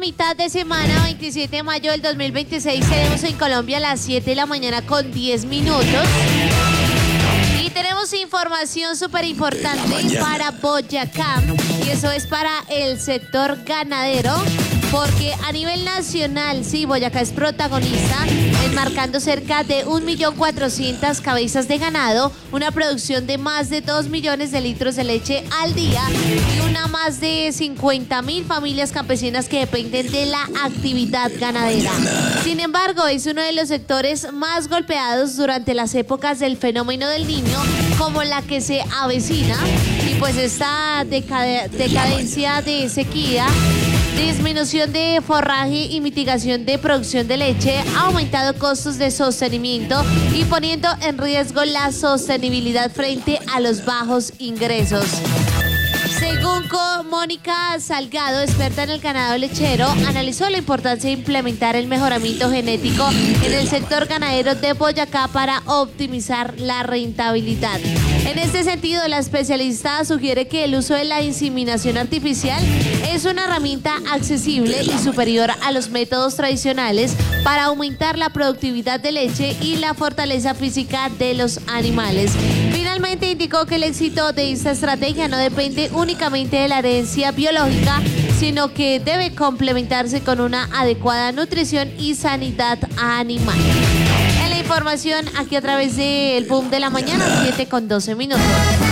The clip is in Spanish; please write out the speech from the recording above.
mitad de semana, 27 de mayo del 2026. Tenemos en Colombia a las 7 de la mañana con 10 minutos. Y tenemos información súper importante para Boyacá. Y eso es para el sector ganadero. Porque a nivel nacional, sí, Boyacá es protagonista, enmarcando cerca de 1.400.000 cabezas de ganado, una producción de más de 2 millones de litros de leche al día y una más de 50.000 familias campesinas que dependen de la actividad ganadera. Sin embargo, es uno de los sectores más golpeados durante las épocas del fenómeno del Niño, como la que se avecina, y pues esta decadencia de sequía, disminución de forraje y mitigación de producción de leche ha aumentado costos de sostenimiento y poniendo en riesgo la sostenibilidad frente a los bajos ingresos. Según Mónica Salgado, experta en el ganado lechero, analizó la importancia de implementar el mejoramiento genético en el sector ganadero de Boyacá para optimizar la rentabilidad. En este sentido, la especialista sugiere que el uso de la inseminación artificial es una herramienta accesible y superior a los métodos tradicionales para aumentar la productividad de leche y la fortaleza física de los animales. Finalmente, indicó que el éxito de esta estrategia no depende únicamente de la herencia biológica, sino que debe complementarse con una adecuada nutrición y sanidad animal. En la información aquí a través del Boom de la Mañana, 7 con 12 minutos.